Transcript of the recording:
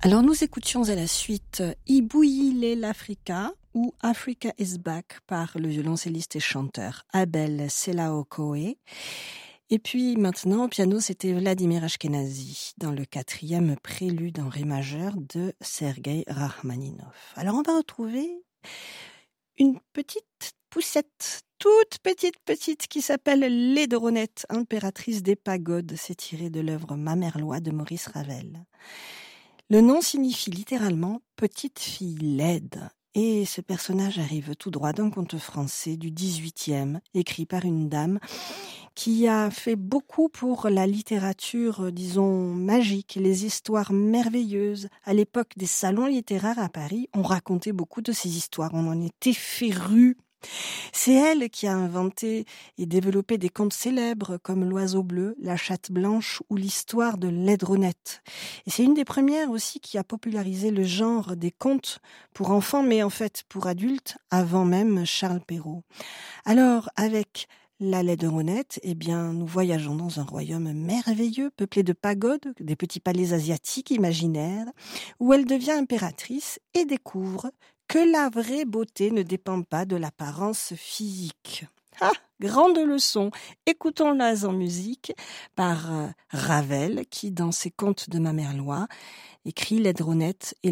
Alors nous écoutions à la suite Ibuile l'Africa ou Africa is Back par le violoncelliste et chanteur Abel Selaokoe. Et puis maintenant au piano c'était Vladimir Ashkenazy dans le 4e prélude en ré majeur de Sergueï Rachmaninov. Alors on va retrouver une petite poussette, toute petite qui s'appelle Laidronette, impératrice des pagodes. C'est tiré de l'œuvre Mamerlois de Maurice Ravel. Le nom signifie littéralement « petite fille laide ». Et ce personnage arrive tout droit d'un conte français du 18e, écrit par une dame qui a fait beaucoup pour la littérature, disons, magique, les histoires merveilleuses. À l'époque des salons littéraires à Paris, on racontait beaucoup de ces histoires, on en était férus. C'est elle qui a inventé et développé des contes célèbres comme L'Oiseau bleu, La Chatte blanche ou l'histoire de Laidronette. Et c'est une des premières aussi qui a popularisé le genre des contes pour enfants, mais en fait pour adultes, avant même Charles Perrault. Alors, avec la Laidronette, eh bien, nous voyageons dans un royaume merveilleux, peuplé de pagodes, des petits palais asiatiques imaginaires, où elle devient impératrice et découvre que la vraie beauté ne dépend pas de l'apparence physique. Ah, grande leçon. Écoutons-la en musique par Ravel, qui, dans ses contes de Mamerlois, écrit Laidronette et